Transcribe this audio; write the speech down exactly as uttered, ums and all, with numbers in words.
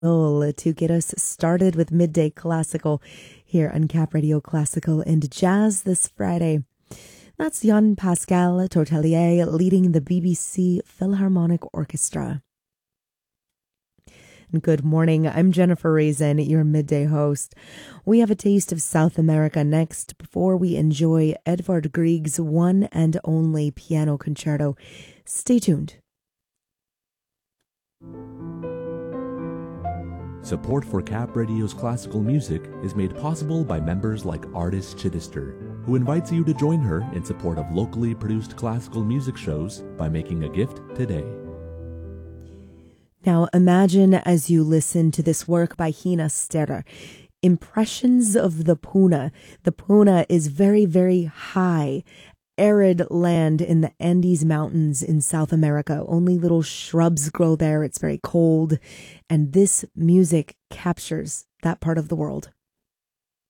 to get us started with Midday Classical here on Cap Radio Classical and Jazz this Friday. That's Jean-Pascal Tortelier leading the B B C Philharmonic Orchestra. Good morning, I'm Jennifer Raisin, your midday host. We have a taste of South America next before we enjoy Edvard Grieg's one and only piano concerto. Stay tuned. Support for Cap Radio's classical music is made possible by members like Artist Chittister, who invites you to join her in support of locally produced classical music shows by making a gift today. Now imagine as you listen to this work by Hina Sterra, impressions of the Puna. The Puna is very, very high, arid land in the Andes Mountains in South America. Only little shrubs grow there. It's very cold. And this music captures that part of the world.